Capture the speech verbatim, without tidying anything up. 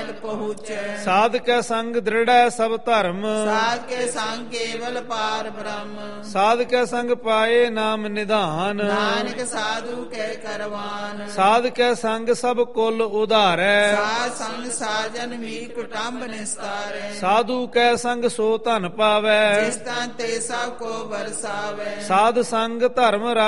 ਪਦ ਪਹੁੰਚੈ। ਸਾਧ ਕੈ ਸੰਗ ਦ੍ਰਿੜੈ ਸਭ ਧਰਮ, ਸਾਧ ਕੇ ਸੰਗ ਕੇਵਲ ਪਾਰ ਬ੍ਰਹਮ। ਸਾਧ ਕੈ ਸੰਗ ਪਾਏ ਨਾਮ ਨਿਧਾਨ, ਨਾਨਕ ਸਾਧੂ ਕੈ ਕਰਵਾਨ। ਸਾਧ ਕੈ ਸੰਗ ਸਭ ਕੁਲ ਉਧਾਰੈ, ਸਾਧ ਸੰਗ ਸਾਜਨ ਵੀ ਕੁਟੰਬ ਨਿਸਤਾਰੈ। ਸਾਧੂ ਕੈ ਸੰਗ ਸੋ ਧਨ ਪਾਵੈ, ਜਿਸ ਤਾਂ ਤੇ ਸਭ ਕੋ ਵਰਸਾਵੈ। ਸਾਧ ਸੰਗ ਧਰਮ